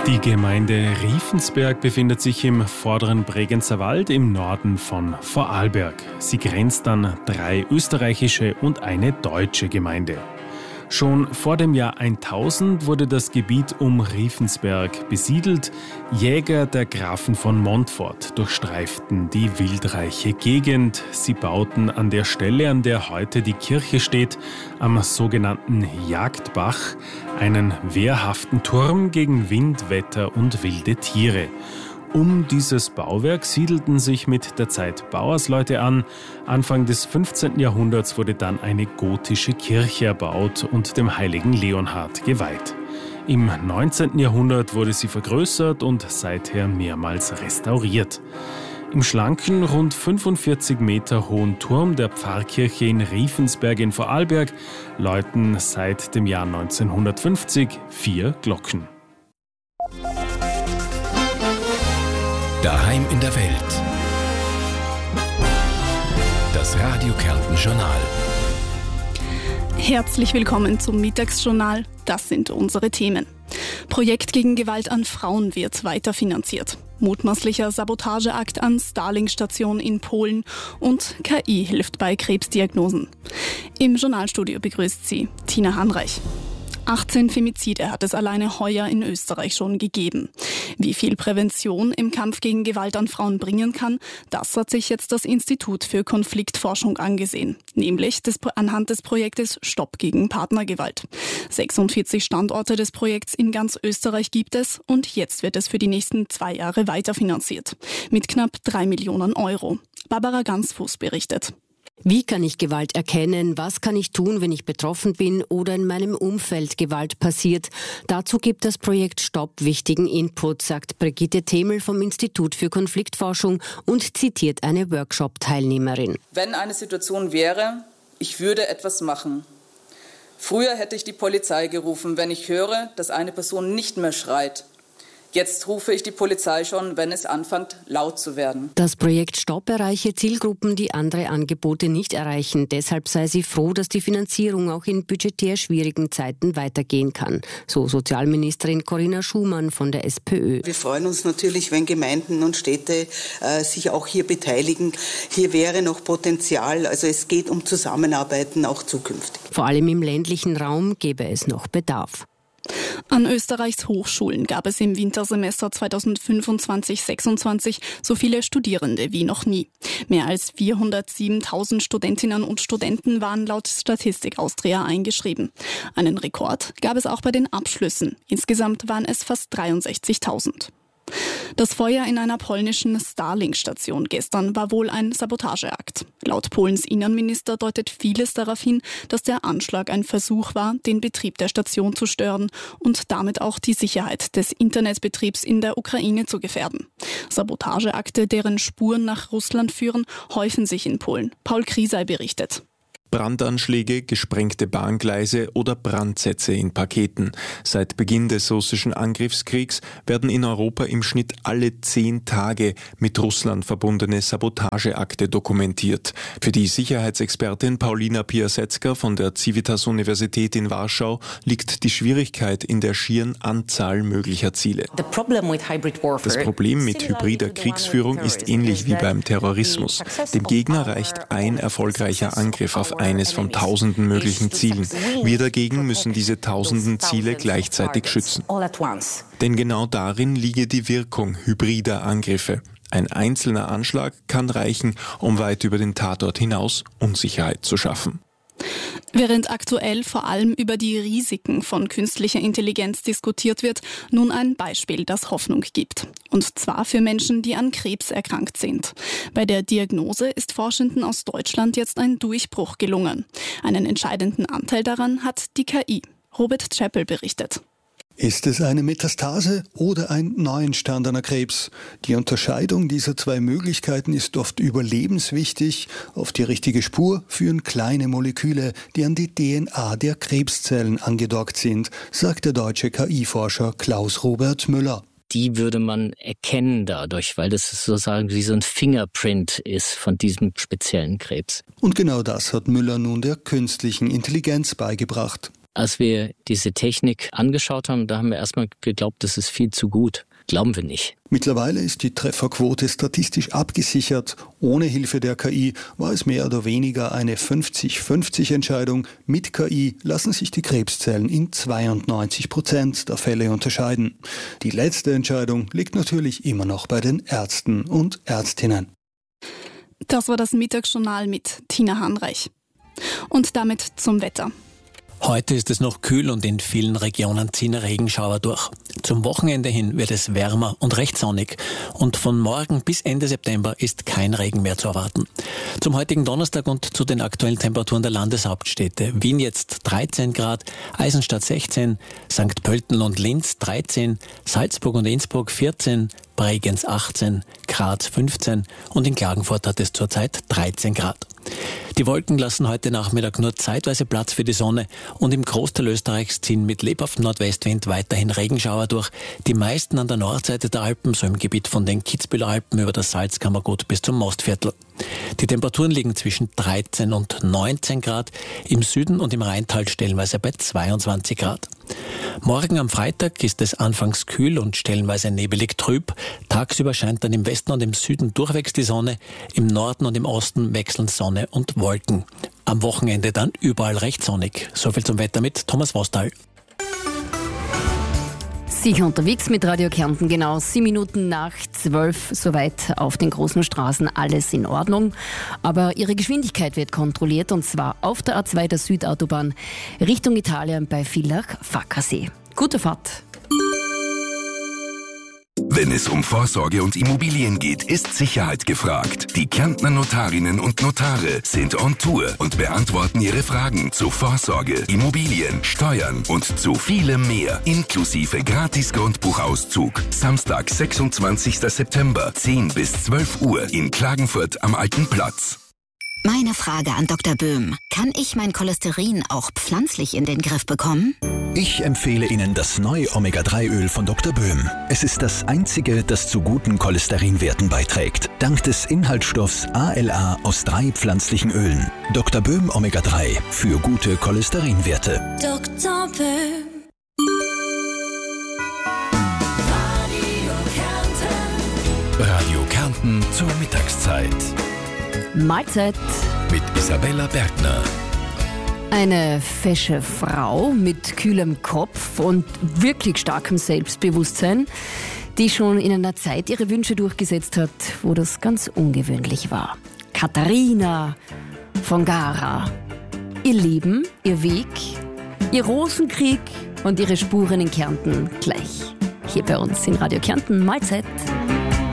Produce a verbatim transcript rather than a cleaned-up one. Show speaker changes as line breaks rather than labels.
Die Gemeinde Riefensberg befindet sich im vorderen Bregenzer Wald im Norden von Vorarlberg. Sie grenzt an drei österreichische und eine deutsche Gemeinde. Schon vor dem Jahr tausend wurde das Gebiet um Riefensberg besiedelt. Jäger der Grafen von Montfort durchstreiften die wildreiche Gegend. Sie bauten an der Stelle, an der heute die Kirche steht, am sogenannten Jagdbach, einen wehrhaften Turm gegen Wind, Wetter und wilde Tiere. Um dieses Bauwerk siedelten sich mit der Zeit Bauersleute an. Anfang des fünfzehnten Jahrhunderts wurde dann eine gotische Kirche erbaut und dem heiligen Leonhard geweiht. Im neunzehnten Jahrhundert wurde sie vergrößert und seither mehrmals restauriert. Im schlanken, rund fünfundvierzig Meter hohen Turm der Pfarrkirche in Riefensberg in Vorarlberg läuten seit dem Jahr neunzehnhundertfünfzig vier Glocken.
Daheim in der Welt. Das Radio Kärnten Journal.
Herzlich willkommen zum Mittagsjournal. Das sind unsere Themen. Projekt gegen Gewalt an Frauen wird weiterfinanziert. Mutmaßlicher Sabotageakt an Starlink-Station in Polen und K I hilft bei Krebsdiagnosen. Im Journalstudio begrüßt sie Tina Hanreich. achtzehn Femizide hat es alleine heuer in Österreich schon gegeben. Wie viel Prävention im Kampf gegen Gewalt an Frauen bringen kann, das hat sich jetzt das Institut für Konfliktforschung angesehen. Nämlich des, anhand des Projektes Stopp gegen Partnergewalt. sechsundvierzig Standorte des Projekts in ganz Österreich gibt es und jetzt wird es für die nächsten zwei Jahre weiterfinanziert. Mit knapp drei Millionen Euro. Barbara Gansfuß berichtet.
Wie kann ich Gewalt erkennen? Was kann ich tun, wenn ich betroffen bin oder in meinem Umfeld Gewalt passiert? Dazu gibt das Projekt Stopp wichtigen Input, sagt Brigitte Themel vom Institut für Konfliktforschung und zitiert eine Workshop-Teilnehmerin.
Wenn eine Situation wäre, ich würde etwas machen. Früher hätte ich die Polizei gerufen, wenn ich höre, dass eine Person nicht mehr schreit. Jetzt rufe ich die Polizei schon, wenn es anfängt, laut zu werden.
Das Projekt Stopp erreiche Zielgruppen, die andere Angebote nicht erreichen. Deshalb sei sie froh, dass die Finanzierung auch in budgetär schwierigen Zeiten weitergehen kann. So Sozialministerin Corinna Schumann von der SPÖ.
Wir freuen uns natürlich, wenn Gemeinden und Städte äh, sich auch hier beteiligen. Hier wäre noch Potenzial. Also es geht um Zusammenarbeiten auch zukünftig.
Vor allem im ländlichen Raum gäbe es noch Bedarf.
An Österreichs Hochschulen gab es im Wintersemester zweitausendfünfundzwanzig sechsundzwanzig so viele Studierende wie noch nie. Mehr als vierhundertsiebentausend Studentinnen und Studenten waren laut Statistik Austria eingeschrieben. Einen Rekord gab es auch bei den Abschlüssen. Insgesamt waren es fast dreiundsechzigtausend. Das Feuer in einer polnischen Starlink-Station gestern war wohl ein Sabotageakt. Laut Polens Innenminister deutet vieles darauf hin, dass der Anschlag ein Versuch war, den Betrieb der Station zu stören und damit auch die Sicherheit des Internetbetriebs in der Ukraine zu gefährden. Sabotageakte, deren Spuren nach Russland führen, häufen sich in Polen. Paul Kriesei berichtet.
Brandanschläge, gesprengte Bahngleise oder Brandsätze in Paketen. Seit Beginn des russischen Angriffskriegs werden in Europa im Schnitt alle zehn Tage mit Russland verbundene Sabotageakte dokumentiert. Für die Sicherheitsexpertin Paulina Piasecka von der Civitas-Universität in Warschau liegt die Schwierigkeit in der schieren Anzahl möglicher Ziele. Das Problem mit hybrider Kriegsführung ist ähnlich wie beim Terrorismus. Dem Gegner reicht ein erfolgreicher Angriff auf eines von tausenden möglichen Zielen. Wir dagegen müssen diese tausenden Ziele gleichzeitig schützen. Denn genau darin liege die Wirkung hybrider Angriffe. Ein einzelner Anschlag kann reichen, um weit über den Tatort hinaus Unsicherheit zu schaffen.
Während aktuell vor allem über die Risiken von künstlicher Intelligenz diskutiert wird, nun ein Beispiel, das Hoffnung gibt. Und zwar für Menschen, die an Krebs erkrankt sind. Bei der Diagnose ist Forschenden aus Deutschland jetzt ein Durchbruch gelungen. Einen entscheidenden Anteil daran hat die K I. Robert Chappell berichtet.
Ist es eine Metastase oder ein neuentstandener Krebs? Die Unterscheidung dieser zwei Möglichkeiten ist oft überlebenswichtig. Auf die richtige Spur führen kleine Moleküle, die an die D N A der Krebszellen angedockt sind, sagt der deutsche K I-Forscher Klaus-Robert Müller.
Die würde man erkennen dadurch, weil das sozusagen wie so ein Fingerprint ist von diesem speziellen Krebs.
Und genau das hat Müller nun der künstlichen Intelligenz beigebracht.
Als wir diese Technik angeschaut haben, da haben wir erstmal geglaubt, das ist viel zu gut. Glauben wir nicht.
Mittlerweile ist die Trefferquote statistisch abgesichert. Ohne Hilfe der K I war es mehr oder weniger eine fünfzig fünfzig Entscheidung. Mit K I lassen sich die Krebszellen in zweiundneunzig Prozent der Fälle unterscheiden. Die letzte Entscheidung liegt natürlich immer noch bei den Ärzten und Ärztinnen.
Das war das Mittagsjournal mit Tina Hanreich. Und damit zum Wetter.
Heute ist es noch kühl und in vielen Regionen ziehen Regenschauer durch. Zum Wochenende hin wird es wärmer und recht sonnig und von morgen bis Ende September ist kein Regen mehr zu erwarten. Zum heutigen Donnerstag und zu den aktuellen Temperaturen der Landeshauptstädte. Wien jetzt dreizehn Grad, Eisenstadt sechzehn, Sankt Pölten und Linz dreizehn, Salzburg und Innsbruck vierzehn, Bregenz achtzehn, Graz fünfzehn und in Klagenfurt hat es zurzeit dreizehn Grad. Die Wolken lassen heute Nachmittag nur zeitweise Platz für die Sonne und im Großteil Österreichs ziehen mit lebhaftem Nordwestwind weiterhin Regenschauer durch. Die meisten an der Nordseite der Alpen, so im Gebiet von den Kitzbüheler Alpen über das Salzkammergut bis zum Mostviertel. Die Temperaturen liegen zwischen dreizehn und neunzehn Grad, im Süden und im Rheintal stellenweise bei zweiundzwanzig Grad. Morgen am Freitag ist es anfangs kühl und stellenweise nebelig trüb. Tagsüber scheint dann im Westen und im Süden durchwegs die Sonne, im Norden und im Osten wechseln Sonne und Wolken. Am Wochenende dann überall recht sonnig. So viel zum Wetter mit Thomas Vostal.
Sicher unterwegs mit Radio Kärnten, genau sieben Minuten nach zwölf, soweit auf den großen Straßen alles in Ordnung. Aber ihre Geschwindigkeit wird kontrolliert und zwar auf der A zwei der Südautobahn Richtung Italien bei Villach-Fackersee. Gute Fahrt!
Wenn es um Vorsorge und Immobilien geht, ist Sicherheit gefragt. Die Kärntner Notarinnen und Notare sind on Tour und beantworten Ihre Fragen zu Vorsorge, Immobilien, Steuern und zu vielem mehr, inklusive Gratis-Grundbuchauszug. Samstag, sechsundzwanzigster September, zehn bis zwölf Uhr in Klagenfurt am Alten Platz.
Meine Frage an Doktor Böhm. Kann ich mein Cholesterin auch pflanzlich in den Griff bekommen?
Ich empfehle Ihnen das neue Omega drei Öl von Doktor Böhm. Es ist das einzige, das zu guten Cholesterinwerten beiträgt. Dank des Inhaltsstoffs A L A aus drei pflanzlichen Ölen. Doktor Böhm Omega drei für gute Cholesterinwerte.
Doktor Böhm.
Radio Kärnten zur Mittagszeit.
Mahlzeit.
Mit Isabella Bergner.
Eine fesche Frau mit kühlem Kopf und wirklich starkem Selbstbewusstsein, die schon in einer Zeit ihre Wünsche durchgesetzt hat, wo das ganz ungewöhnlich war. Katharina von Gara. Ihr Leben, ihr Weg, ihr Rosenkrieg und ihre Spuren in Kärnten gleich. Hier bei uns in Radio Kärnten. Mahlzeit.